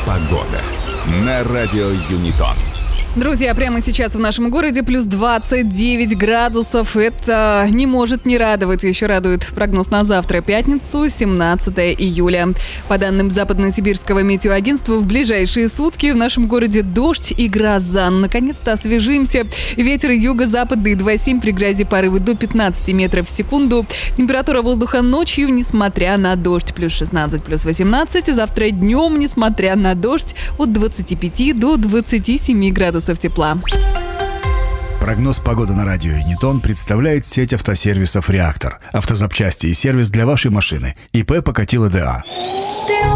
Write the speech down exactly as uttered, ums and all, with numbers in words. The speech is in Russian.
Погода на радио Юнитон. Друзья, прямо сейчас в нашем городе плюс двадцать девять градусов. Это не может не радовать. Еще радует прогноз на завтра, пятницу, семнадцатое июля. По данным Западно-Сибирского метеоагентства, в ближайшие сутки в нашем городе дождь и гроза. Наконец-то освежимся. Ветер юго-западный два целых семь десятых, при грозе порывы до пятнадцать метров в секунду. Температура воздуха ночью, несмотря на дождь, плюс шестнадцать, плюс восемнадцать. Завтра днем, несмотря на дождь, от двадцати пяти до двадцати семи градусов тепла. Прогноз погоды на радио Юнитон представляет сеть автосервисов «Реактор». Автозапчасти и сервис для вашей машины. ИП Покатило ДА.